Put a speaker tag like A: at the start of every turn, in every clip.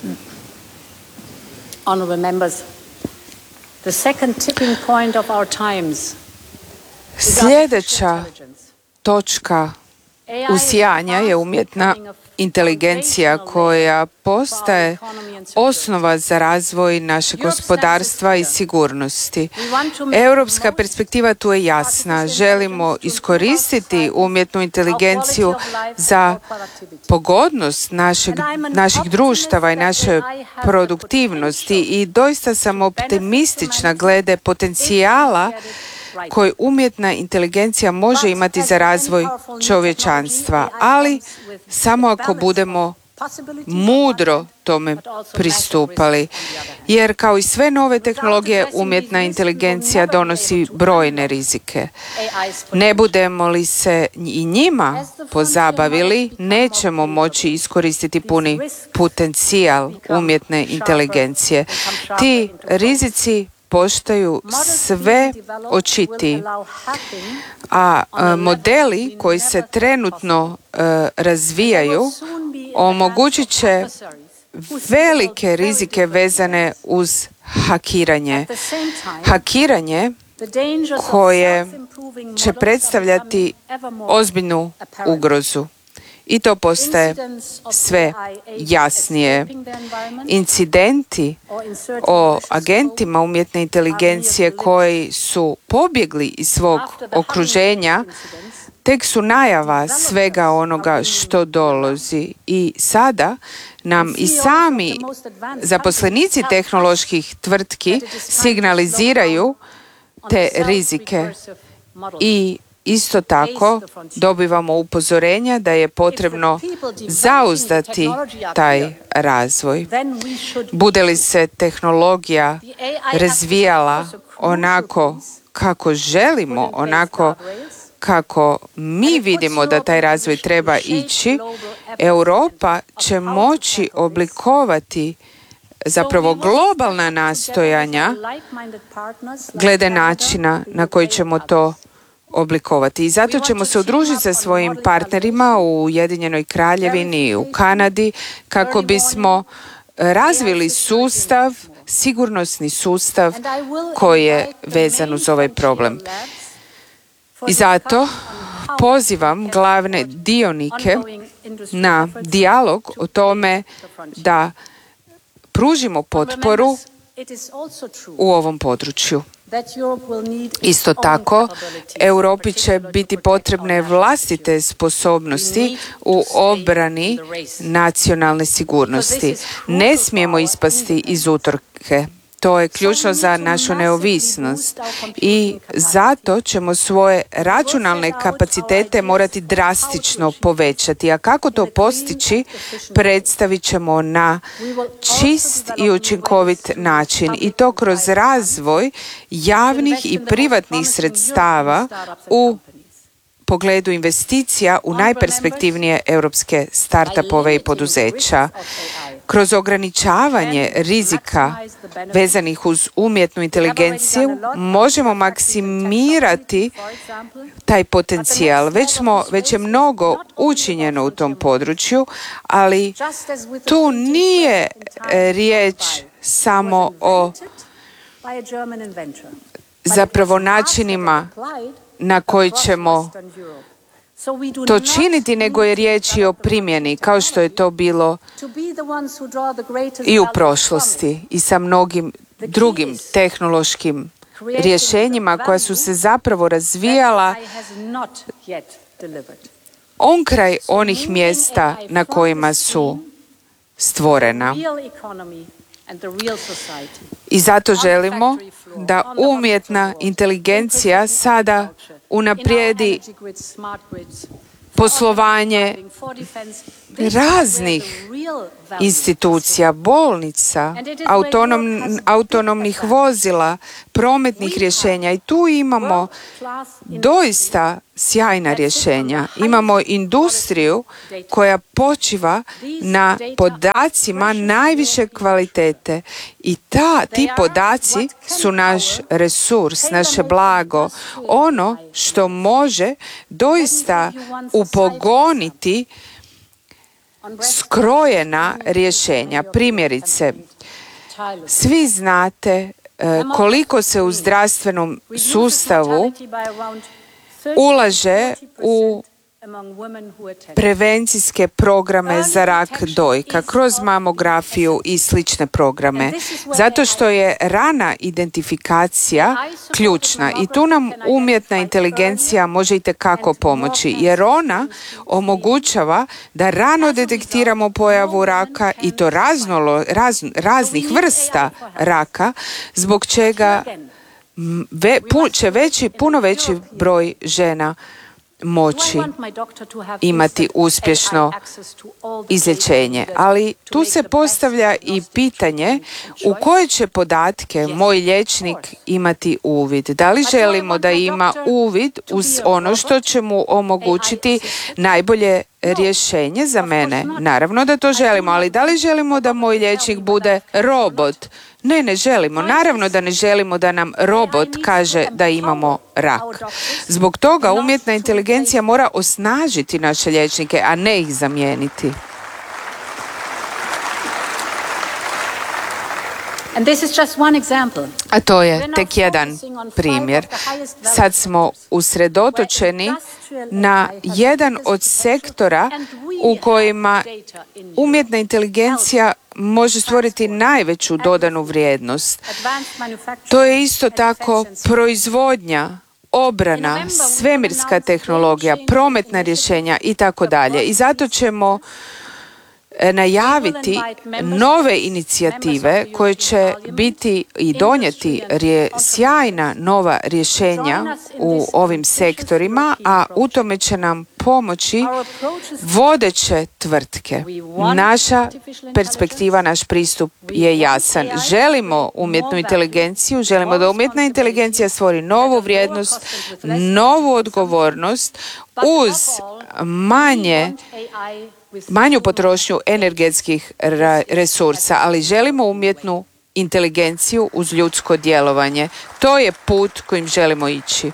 A: Honorable members, the second tipping point of our times.
B: Sljedeća točka usijanja je umjetna inteligencija koja postaje osnova za razvoj našeg gospodarstva i sigurnosti. Europska perspektiva tu je jasna. Želimo iskoristiti umjetnu inteligenciju za pogodnost naših društava i naše produktivnosti i doista sam optimistična glede potencijala koji umjetna inteligencija može imati za razvoj čovječanstva, ali samo ako budemo mudro tome pristupali. Jer kao i sve nove tehnologije, umjetna inteligencija donosi brojne rizike. Ne budemo li se i njima pozabavili, nećemo moći iskoristiti puni potencijal umjetne inteligencije. Ti rizici postaju sve očitiji, a modeli koji se trenutno razvijaju omogućit će velike rizike vezane uz hakiranje. Hakiranje koje će predstavljati ozbiljnu ugrozu. I to postaje sve jasnije. Incidenti o agentima umjetne inteligencije koji su pobjegli iz svog okruženja tek su najava svega onoga što dolazi. I sada nam i sami zaposlenici tehnoloških tvrtki signaliziraju te rizike i isto tako dobivamo upozorenja da je potrebno zauzdati taj razvoj. Bude li se tehnologija razvijala onako kako želimo, onako kako mi vidimo da taj razvoj treba ići, Europa će moći oblikovati zapravo globalna nastojanja glede načina na koji ćemo to oblikovati. I zato ćemo se udružiti sa svojim partnerima u Ujedinjenoj Kraljevini i u Kanadi kako bismo razvili sustav, sigurnosni sustav koji je vezan uz ovaj problem. I zato pozivam glavne dionike na dijalog o tome da pružimo potporu u ovom području. Isto tako, Europi će biti potrebne vlastite sposobnosti u obrani nacionalne sigurnosti. Ne smijemo ispasti iz utrke. To je ključno za našu neovisnost i zato ćemo svoje računalne kapacitete morati drastično povećati. A kako to postići, predstavit ćemo na čist i učinkovit način i to kroz razvoj javnih i privatnih sredstava u pogledu investicija u najperspektivnije europske startupove i poduzeća. Kroz ograničavanje rizika vezanih uz umjetnu inteligenciju možemo maksimirati taj potencijal. Već je mnogo učinjeno u tom području, ali tu nije riječ samo o zapravo načinima na koji ćemo to činiti, nego je riječ i o primjeni, kao što je to bilo i u prošlosti i sa mnogim drugim tehnološkim rješenjima koja su se zapravo razvijala onkraj onih mjesta na kojima su stvorena. I zato želimo da umjetna inteligencija sada unaprijedi poslovanje raznih institucija, bolnica, autonomnih vozila, prometnih rješenja i tu imamo doista sjajna rješenja. Imamo industriju koja počiva na podacima najviše kvalitete i ti podaci su naš resurs, naše blago, ono što može doista upogoniti skrojena rješenja. Primjerice, svi znate koliko se u zdravstvenom sustavu ulaže u prevencijske programe za rak dojka, kroz mamografiju i slične programe. Zato što je rana identifikacija ključna i tu nam umjetna inteligencija može itekako pomoći, jer ona omogućava da rano detektiramo pojavu raka i to raznih vrsta raka, zbog čega će puno veći broj žena moći imati uspješno izlječenje. Ali tu se postavlja i pitanje u koje će podatke moj liječnik imati uvid. Da li želimo da ima uvid uz ono što će mu omogućiti najbolje rješenje za mene? Naravno da to želimo, ali da li želimo da moj liječnik bude robot? Ne želimo. Naravno da ne želimo da nam robot kaže da imamo rak. Zbog toga umjetna inteligencija mora osnažiti naše liječnike, a ne ih zamijeniti.
A: And this is just one example.
B: A to je tek jedan primjer. Sad smo usredotočeni na jedan od sektora u kojima umjetna inteligencija može stvoriti najveću dodanu vrijednost. To je isto tako proizvodnja, obrana, svemirska tehnologija, prometna rješenja i tako dalje. I zato ćemo najaviti nove inicijative koje će biti i donijeti sjajna nova rješenja u ovim sektorima, a u tome će nam pomoći vodeće tvrtke. Naša perspektiva, naš pristup je jasan. Želimo umjetnu inteligenciju, želimo da umjetna inteligencija stvori novu vrijednost, novu odgovornost uz manju potrošnju energetskih resursa, ali želimo umjetnu inteligenciju uz ljudsko djelovanje. To je put kojim želimo ići.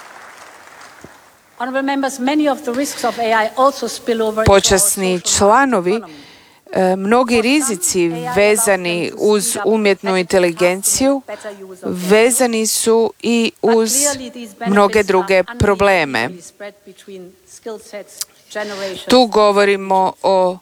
B: Počasni članovi, mnogi rizici vezani uz umjetnu inteligenciju vezani su i uz mnoge druge probleme. Tu govorimo o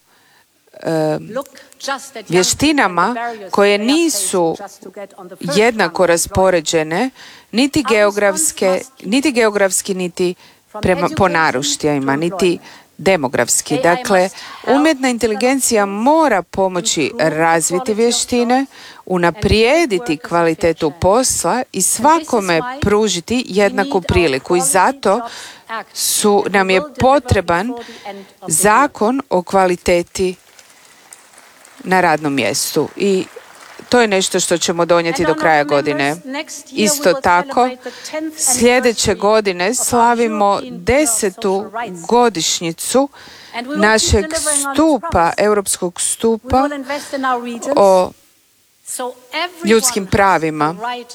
B: vještinama koje nisu jednako raspoređene, niti geografski, niti po naruštijima, niti demografski. Dakle, umjetna inteligencija mora pomoći razviti vještine, unaprijediti kvalitetu posla i svakome pružiti jednaku priliku. I zato nam je potreban zakon o kvaliteti na radnom mjestu. I to je nešto što ćemo donijeti do kraja godine. Isto tako, sljedeće godine slavimo 10. godišnjicu našeg stupa, europskog stupa o ljudskim pravima.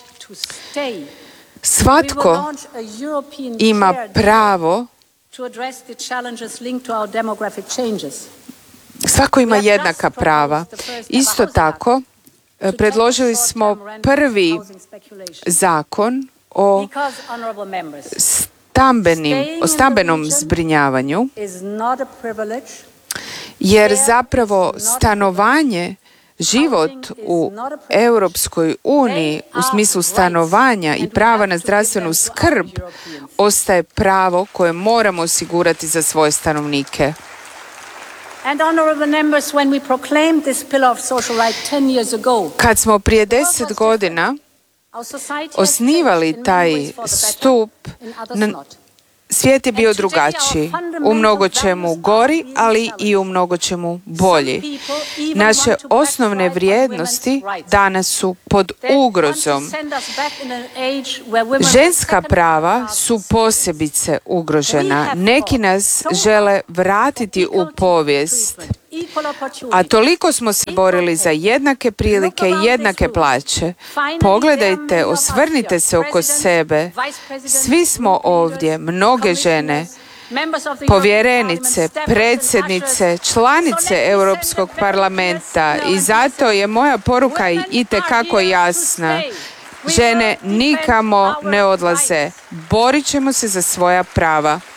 B: Svatko ima pravo, svako ima jednaka prava. Isto tako, predložili smo prvi zakon o stambenom zbrinjavanju, jer zapravo stanovanje, život u Europskoj uniji u smislu stanovanja i prava na zdravstvenu skrb ostaje pravo koje moramo osigurati za svoje stanovnike. Kad smo prije 10 godina osnivali taj stup, svijet je bio drugačiji, u mnogo čemu gori, ali i u mnogo čemu bolji. Naše osnovne vrijednosti danas su pod ugrozom. Ženska prava su posebice ugrožena. Neki nas žele vratiti u povijest. A toliko smo se borili za jednake prilike i jednake plaće. Pogledajte, osvrnite se oko sebe. Svi smo ovdje, mnoge žene, povjerenice, predsjednice, članice Europskog parlamenta i zato je moja poruka itekako jasna. Žene nikamo ne odlaze. Borit ćemo se za svoja prava.